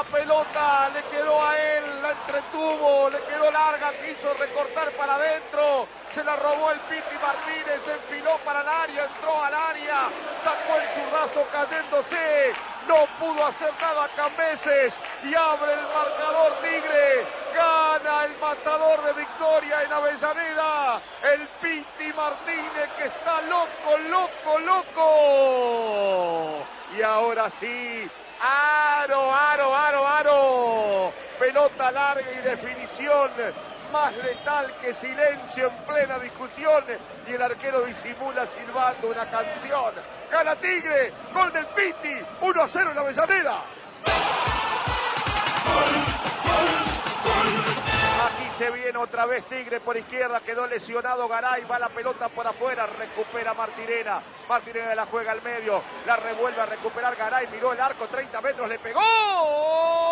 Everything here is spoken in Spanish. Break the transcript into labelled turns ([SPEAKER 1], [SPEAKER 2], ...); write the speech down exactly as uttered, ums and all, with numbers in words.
[SPEAKER 1] La pelota le quedó a él, la entretuvo, le quedó larga, quiso recortar para adentro, se la robó el Piti Martínez, se enfiló para el área, entró al área, sacó el zurdazo cayéndose, no pudo hacer nada Cambeses y abre el marcador Tigre, gana el matador de Victoria en Avellaneda, el Piti Martínez que está loco, loco, loco. Y ahora sí, aro, aro, aro, aro, pelota larga y definición, más letal que silencio en plena discusión, y el arquero disimula silbando una canción. Gana Tigre, gol del Piti, uno a cero en Avellaneda. Aquí se viene otra vez Tigre por izquierda, quedó lesionado Garay, va la pelota por afuera, recupera Martirena, Martirena la juega al medio, la revuelve a recuperar Garay, miró el arco, treinta metros, le pegó.